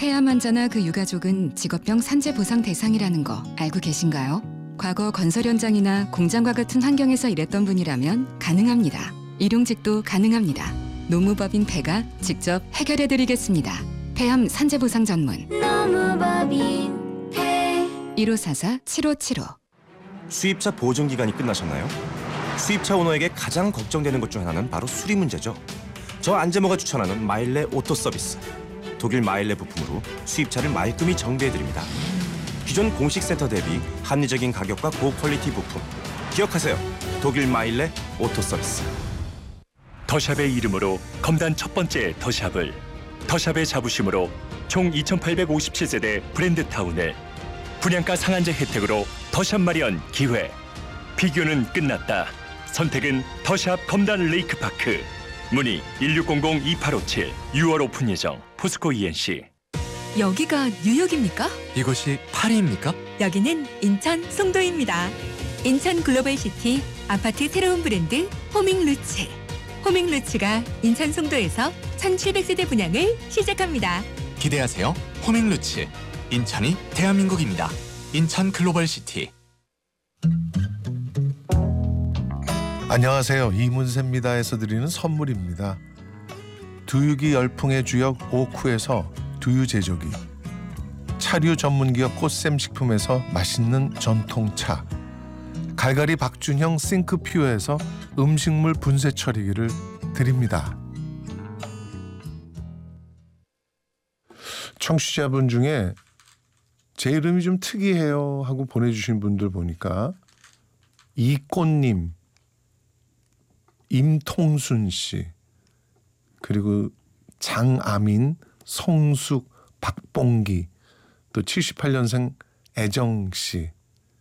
폐암 환자나 그 유가족은 직업병 산재 보상 대상이라는 거 알고 계신가요? 과거 건설 현장이나 공장과 같은 환경에서 일했던 분이라면 가능합니다. 일용직도 가능합니다. 노무법인 폐가 직접 해결해드리겠습니다. 폐암 산재 보상 전문 노무법인 폐 1544-7575. 수입차 보증 기간이 끝나셨나요? 수입차 오너에게 가장 걱정되는 것 중 하나는 바로 수리 문제죠. 저 안재모가 추천하는 마일레 오토 서비스. 독일 마일레 부품으로 수입차를 말끔히 정비해드립니다. 기존 공식 센터 대비 합리적인 가격과 고퀄리티 부품. 기억하세요. 독일 마일레 오토 서비스. 더샵의 이름으로 검단 첫 번째 더샵을, 더샵의 자부심으로 총 2,857세대 브랜드 타운을, 분양가 상한제 혜택으로 더샵 마련 기회. 비교는 끝났다. 선택은 더샵 검단 레이크파크. 문의 1600-2857. 6월 오픈 예정. 포스코 ENC. 여기가 뉴욕입니까? 이곳이 파리입니까? 여기는 인천 송도입니다. 인천 글로벌시티 아파트 새로운 브랜드 호밍루츠. 호밍루츠가 인천 송도에서 1700세대 분양을 시작합니다. 기대하세요. 호밍루츠. 인천이 대한민국입니다. 인천 글로벌시티. 안녕하세요. 이문세입니다에서 드리는 선물입니다. 두유기 열풍의 주역 오쿠에서 두유 제조기, 차류 전문기업 꽃샘식품에서 맛있는 전통차, 갈갈이 박준형 싱크퓨어에서 음식물 분쇄 처리기를 드립니다. 청취자분 중에 제 이름이 좀 특이해요 하고 보내주신 분들 보니까 이꽃님, 임통순 씨, 그리고 장아민, 성숙, 박봉기, 또 78년생 애정 씨,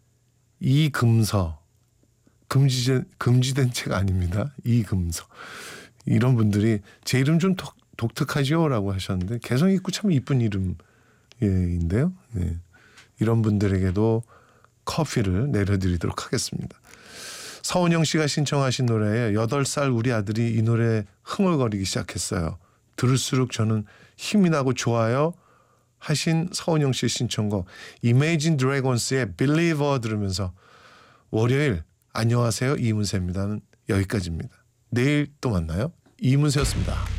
이금서, 금지된 책 아닙니다. 이금서. 이런 분들이 제 이름 좀 독특하지요? 라고 하셨는데 개성 있고 참 이쁜 이름인데요. 네. 이런 분들에게도 커피를 내려드리도록 하겠습니다. 서은영 씨가 신청하신 노래에 8살 우리 아들이 이 노래 흥얼거리기 시작했어요. 들을수록 저는 힘이 나고 좋아요 하신 서은영 씨의 신청곡 Imagine Dragons의 Believer 들으면서 월요일 안녕하세요 이문세입니다는 여기까지입니다. 내일 또 만나요. 이문세였습니다.